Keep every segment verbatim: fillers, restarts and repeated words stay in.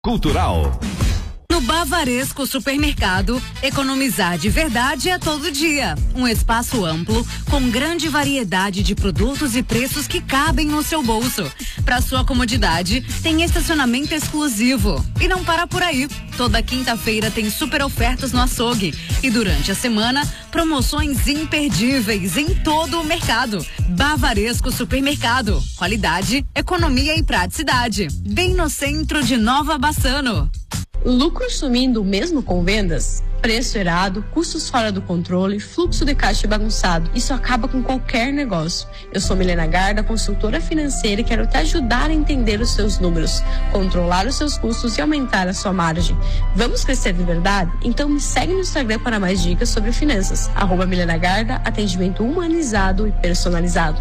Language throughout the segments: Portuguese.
Cultural. No Bavaresco Supermercado, economizar de verdade é todo dia. Um espaço amplo, com grande variedade de produtos e preços que cabem no seu bolso. Para sua comodidade, tem estacionamento exclusivo. E não para por aí. Toda quinta-feira tem super ofertas no açougue. E durante a semana, promoções imperdíveis em todo o mercado. Bavaresco Supermercado. Qualidade, economia e praticidade. Bem no centro de Nova Bassano. Lucro sumindo mesmo com vendas? Preço errado, custos fora do controle, fluxo de caixa bagunçado. Isso acaba com qualquer negócio. Eu sou Milena Garda, consultora financeira, e quero te ajudar a entender os seus números, controlar os seus custos e aumentar a sua margem. Vamos crescer de verdade? Então me segue no Instagram para mais dicas sobre finanças. Arroba Milena Garda, atendimento humanizado e personalizado.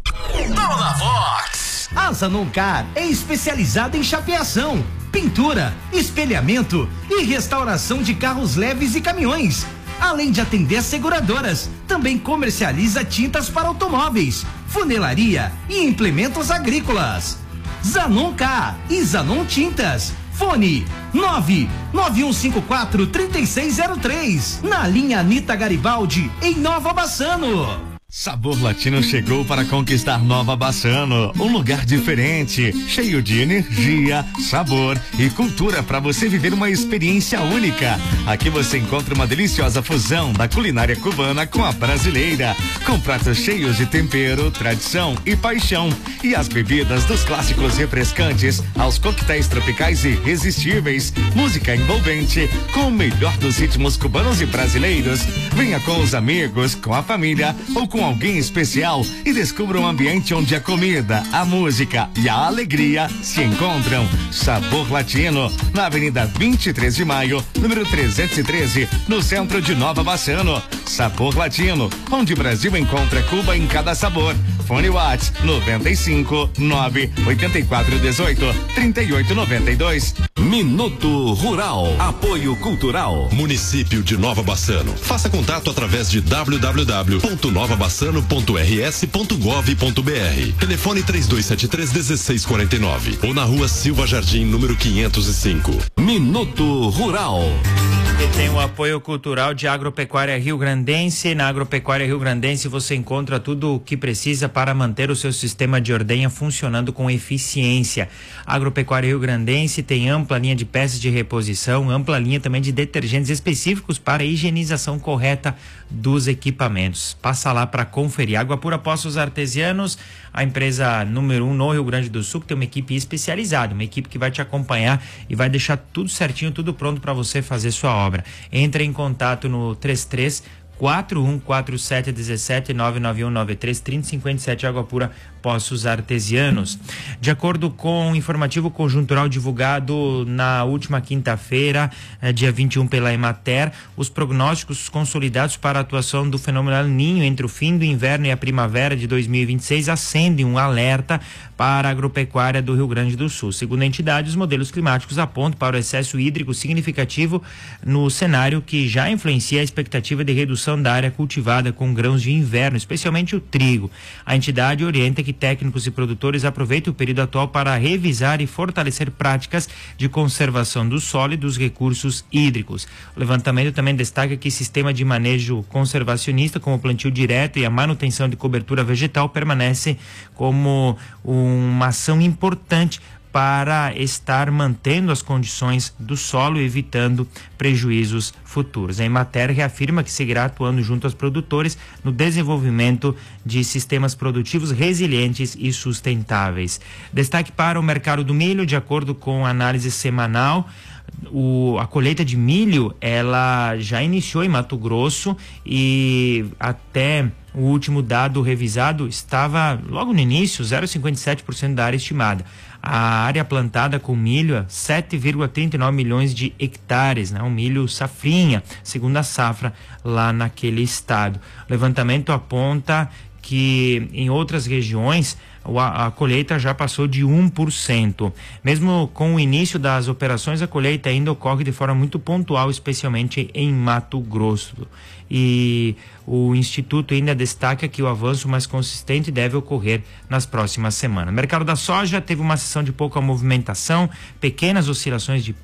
Dono da Vox. A Zanoncar é especializada em chapeação, pintura, espelhamento e restauração de carros leves e caminhões. Além de atender seguradoras, também comercializa tintas para automóveis, funilaria e implementos agrícolas. Zanoncar e Zanon Tintas. Fone nove nove um cinco quatro, três seis zero três. Na linha Anita Garibaldi, em Nova Bassano. Sabor Latino chegou para conquistar Nova Bassano, um lugar diferente, cheio de energia, sabor e cultura para você viver uma experiência única. Aqui você encontra uma deliciosa fusão da culinária cubana com a brasileira, com pratos cheios de tempero, tradição e paixão, e as bebidas dos clássicos refrescantes aos coquetéis tropicais irresistíveis, música envolvente com o melhor dos ritmos cubanos e brasileiros. Venha com os amigos, com a família ou com alguém especial e descubra um ambiente onde a comida, a música e a alegria se encontram. Sabor Latino, na Avenida vinte e três de maio, número trezentos e treze, no centro de Nova Bassano. Sabor Latino, onde o Brasil encontra Cuba em cada sabor. Fone WhatsApp noventa e cinco, nove oitenta e quatro dezoito, trinta e oito noventa e dois. Minuto Rural. Apoio Cultural. Município de Nova Bassano. Faça contato através de w w w ponto nova bassano ponto r s ponto gov ponto b r. Telefone três dois sete três, um seis quatro nove ou na rua Silva Jardim, número quinhentos e cinco. Minuto Rural. E tem o apoio cultural de Agropecuária Rio Grandense. Na Agropecuária Rio Grandense você encontra tudo o que precisa para manter o seu sistema de ordenha funcionando com eficiência. A Agropecuária Rio Grandense tem ampla linha de peças de reposição, ampla linha também de detergentes específicos para a higienização correta dos equipamentos. Passa lá para conferir. Água Pura Poços Artesianos, a empresa número um no Rio Grande do Sul, que tem uma equipe especializada, uma equipe que vai te acompanhar e vai deixar tudo certinho, tudo pronto para você fazer sua obra. Entre em contato no trinta e três, quatro um quatro sete, dezessete, nove nove um nove três, trinta cinquenta e sete. Água Pura Poços Artesianos. De acordo com o informativo conjuntural divulgado na última quinta-feira, eh, dia vinte e um, pela Emater, os prognósticos consolidados para a atuação do fenômeno El Niño entre o fim do inverno e a primavera de dois mil e vinte e seis acendem um alerta para a agropecuária do Rio Grande do Sul. Segundo a entidade, os modelos climáticos apontam para o excesso hídrico significativo no cenário que já influencia a expectativa de redução da área cultivada com grãos de inverno, especialmente o trigo. A entidade orienta que técnicos e produtores aproveitem o período atual para revisar e fortalecer práticas de conservação do solo e dos recursos hídricos. O levantamento também destaca que sistema de manejo conservacionista, como o plantio direto e a manutenção de cobertura vegetal, permanece como uma ação importante para estar mantendo as condições do solo e evitando prejuízos futuros. A Emater reafirma que seguirá atuando junto aos produtores no desenvolvimento de sistemas produtivos resilientes e sustentáveis. Destaque para o mercado do milho. De acordo com a análise semanal, O, a colheita de milho ela já iniciou em Mato Grosso e até o último dado revisado estava logo no início, zero vírgula cinquenta e sete por cento da área estimada. A área plantada com milho, sete vírgula trinta e nove milhões de hectares, né? Um milho safrinha, segunda safra lá naquele estado. O levantamento aponta que em outras regiões a, a colheita já passou de um por cento. Mesmo com o início das operações, a colheita ainda ocorre de forma muito pontual, especialmente em Mato Grosso. E o Instituto ainda destaca que o avanço mais consistente deve ocorrer nas próximas semanas. O mercado da soja teve uma sessão de pouca movimentação, pequenas oscilações de